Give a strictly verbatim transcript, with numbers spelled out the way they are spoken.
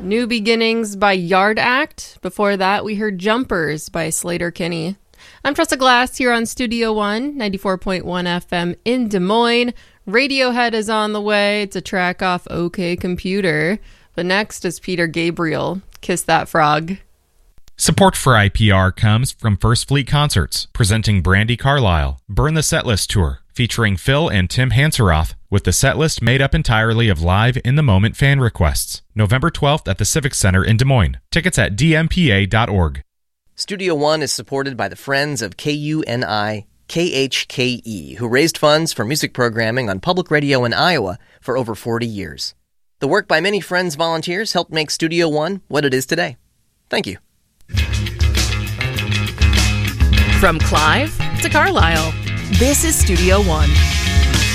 New Beginnings by Yard Act. Before that, we heard Jumpers by Slater-Kinney. I'm Tressa Glass here on Studio One, ninety-four point one F M in Des Moines. Radiohead is on the way. It's a track off OK Computer. But next is Peter Gabriel, Kiss That Frog. Support for I P R comes from First Fleet Concerts, presenting Brandi Carlile, Burn the Setlist Tour, featuring Phil and Tim Hanseroth, with the setlist made up entirely of live in-the-moment fan requests. November twelfth at the Civic Center in Des Moines. Tickets at d m p a dot org. Studio One is supported by the Friends of K U N I K H K E, who raised funds for music programming on public radio in Iowa for over forty years. The work by many Friends volunteers helped make Studio One what it is today. Thank you. From Clive to Carlisle, this is Studio One.